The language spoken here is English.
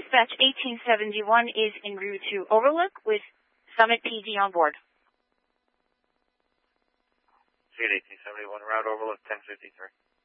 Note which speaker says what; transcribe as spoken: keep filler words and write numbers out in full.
Speaker 1: Dispatch eighteen seventy-one is en route to Overlook with Summit P D on board.
Speaker 2: eighteen seventy-one, route Overlook ten fifty-three.